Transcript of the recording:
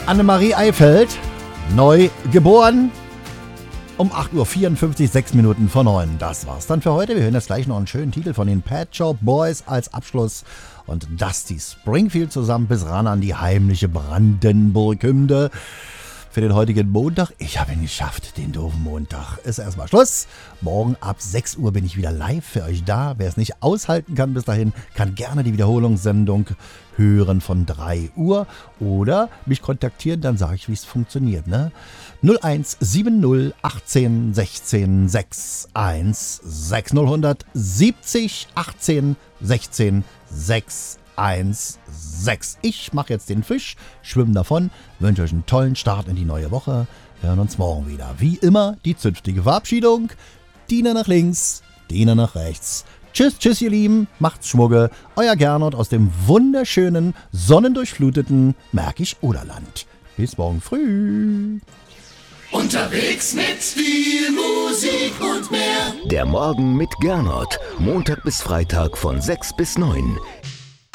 Annemarie Eifeld, neu geboren, um 8.54 Uhr, 6 Minuten vor 9. Das war's dann für heute. Wir hören jetzt gleich noch einen schönen Titel von den Pet Shop Boys als Abschluss. Und Dusty Springfield zusammen bis ran an die heimliche Brandenburg-Hymne für den heutigen Montag. Ich habe ihn geschafft, den doofen Montag. Ist erstmal Schluss. Morgen ab 6 Uhr bin ich wieder live für euch da. Wer es nicht aushalten kann bis dahin, kann gerne die Wiederholungssendung hören von 3 Uhr oder mich kontaktieren, dann sage ich, wie es funktioniert. Ne? 0170 18 16 61 60 18 16 616. Ich mache jetzt den Fisch, schwimme davon, wünsche euch einen tollen Start in die neue Woche. Wir hören uns morgen wieder. Wie immer die zünftige Verabschiedung. Diener nach links, Diener nach rechts. Tschüss, tschüss ihr Lieben, macht's Schmugge. Euer Gernot aus dem wunderschönen, sonnendurchfluteten Märkisch-Oderland. Bis morgen früh. Unterwegs mit viel Musik und mehr. Der Morgen mit Gernot. Montag bis Freitag von 6 bis 9.